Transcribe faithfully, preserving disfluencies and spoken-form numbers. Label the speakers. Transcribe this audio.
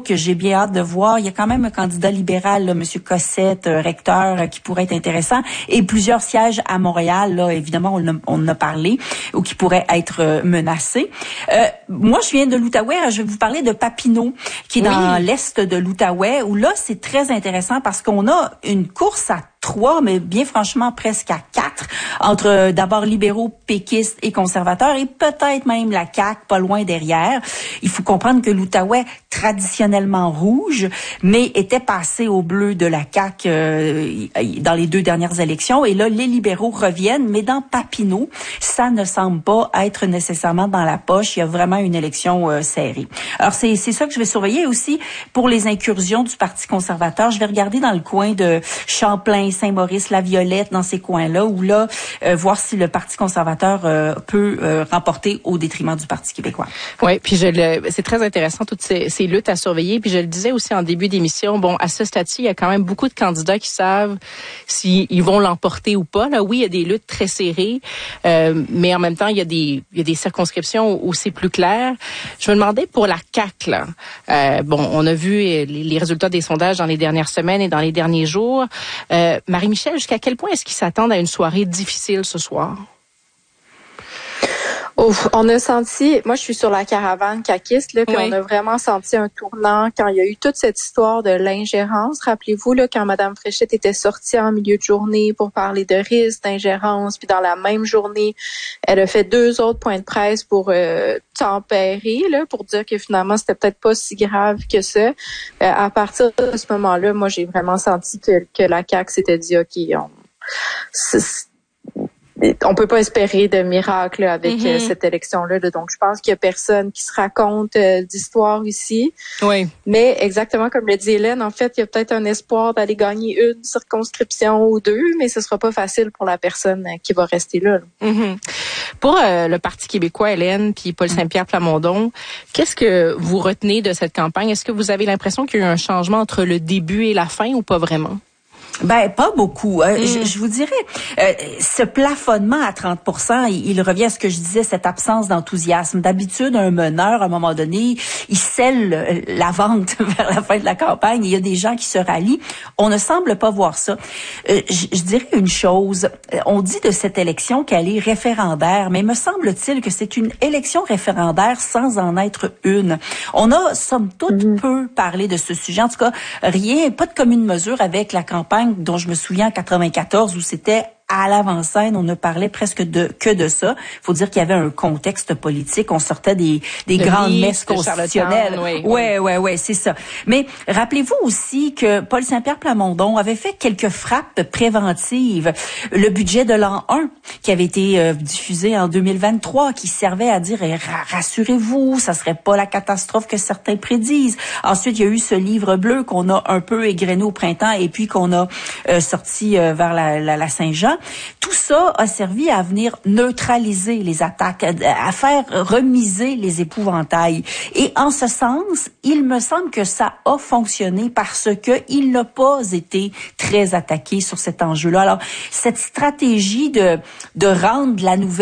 Speaker 1: que j'ai bien hâte de voir. Il y a quand même un candidat libéral, là, M. Cossette, euh, recteur, euh, qui pourrait être intéressant, et plusieurs sièges à Montréal, là, évidemment, on, a, on en a parlé, ou qui pourraient être euh, menacés. Euh, moi, je viens de l'Outaouais, je vais vous parler de Papineau, qui est oui. dans l'est de l'Outaouais, où là, c'est très intéressant parce qu'on a une course à trois, mais bien franchement presque à quatre, entre euh, d'abord libéraux, péquistes et conservateurs, et peut-être même la C A Q, pas loin derrière. Il faut comprendre que l'Outaouais, traditionnellement rouge, mais était passé au bleu de la C A Q euh, dans les deux dernières élections, et là, les libéraux reviennent, mais dans Papineau, ça ne semble pas être nécessairement dans la poche. Il y a vraiment une élection euh, serrée. Alors, c'est, c'est ça que je vais surveiller aussi pour les incursions du Parti conservateur. Je vais regarder dans le coin de Champlain, Saint-Maurice, La Violette, dans ces coins-là, où là, euh, voir si le Parti conservateur euh, peut euh, remporter au détriment du Parti québécois.
Speaker 2: Oui, puis je le, c'est très intéressant, toutes ces, ces luttes à surveiller. Puis je le disais aussi en début d'émission, bon, à ce stade-ci, il y a quand même beaucoup de candidats qui savent s'ils vont l'emporter ou pas. Là, oui, il y a des luttes très serrées, euh, mais en même temps, il y a des, il y a des circonscriptions où c'est plus clair. Je me demandais pour la C A Q, là, euh, bon, on a vu les, les résultats des sondages dans les dernières semaines et dans les derniers jours. Euh, Marie-Michel, jusqu'à quel point est-ce qu'ils s'attendent à une soirée difficile ce soir?
Speaker 3: Ouf, on a senti, moi je suis sur la caravane caquiste, là, puis oui. on a vraiment senti un tournant quand il y a eu toute cette histoire de l'ingérence. Rappelez-vous, là, quand Mme Fréchette était sortie en milieu de journée pour parler de risque d'ingérence, puis dans la même journée, elle a fait deux autres points de presse pour euh, tempérer, là, pour dire que finalement c'était peut-être pas si grave que ça. Euh, à partir de ce moment-là, moi j'ai vraiment senti que, que la C A Q s'était dit, OK, on... C'est, on peut pas espérer de miracle là, avec mm-hmm. euh, cette élection-là. Là. Donc, je pense qu'il y a personne qui se raconte euh, d'histoire ici.
Speaker 2: Oui.
Speaker 3: Mais exactement comme le dit Hélène, en fait, il y a peut-être un espoir d'aller gagner une circonscription ou deux, mais ce sera pas facile pour la personne euh, qui va rester là. là.
Speaker 2: Mm-hmm. Pour euh, le Parti québécois, Hélène, puis Paul Saint-Pierre Plamondon, qu'est-ce que vous retenez de cette campagne? Est-ce que vous avez l'impression qu'il y a eu un changement entre le début et la fin ou pas vraiment?
Speaker 1: Ben pas beaucoup. Euh, mm. je, je vous dirais, euh, ce plafonnement à trente pour cent, il, il revient à ce que je disais, cette absence d'enthousiasme. D'habitude, un meneur, à un moment donné, il scelle la vente vers la fin de la campagne. Il y a des gens qui se rallient. On ne semble pas voir ça. Euh, je, je dirais une chose. On dit de cette élection qu'elle est référendaire, mais me semble-t-il que c'est une élection référendaire sans en être une. On a, somme toute, mm. peu parlé de ce sujet. En tout cas, rien, pas de commune mesure avec la campagne dont je me souviens en quatre-vingt-quatorze où c'était à l'avant-scène, on ne parlait presque de que de ça. Il faut dire qu'il y avait un contexte politique. On sortait des, des de grandes Nice, messes constitutionnelles.
Speaker 2: Oui,
Speaker 1: ouais, ouais, ouais, c'est ça. Mais rappelez-vous aussi que Paul Saint-Pierre Plamondon avait fait quelques frappes préventives. Le budget de l'an un, qui avait été euh, diffusé en deux mille vingt-trois, qui servait à dire eh, rassurez-vous, ça serait pas la catastrophe que certains prédisent. Ensuite, il y a eu ce livre bleu qu'on a un peu égrené au printemps et puis qu'on a euh, sorti euh, vers la, la, la Saint-Jean. Tout ça a servi à venir neutraliser les attaques, à faire remiser les épouvantails. Et en ce sens, il me semble que ça a fonctionné parce que il n'a pas été très attaqué sur cet enjeu-là. Alors, cette stratégie de, de rendre la nouvelle